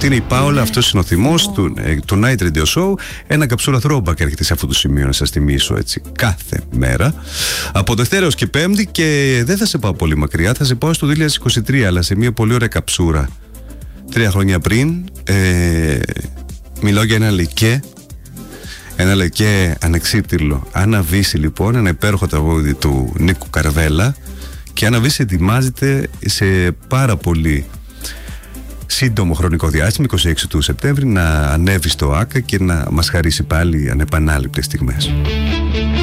Αυτή είναι η Πάολα, αυτός είναι ο θυμός του Night Radio Show. Ένα καψούρα throwback έρχεται σε αυτό το σημείο να σας θυμίσω έτσι κάθε μέρα. Από Δευτέρα ως και Πέμπτη, και δεν θα σε πάω πολύ μακριά, θα σε πάω στο 2023, αλλά σε μια πολύ ωραία καψούρα 3 χρόνια πριν. Μιλάω για ένα λεκέ ανεξίτηλο. Άννα Βύση, λοιπόν, ένα υπέροχο τραγούδι του Νίκου Καρβέλα. Και Άννα Βύση ετοιμάζεται σε πάρα πολύ σύντομο χρονικό διάστημα, 26 του Σεπτέμβρη, να ανέβει στο ΆΚΑ και να μας χαρίσει πάλι ανεπανάληπτες στιγμές.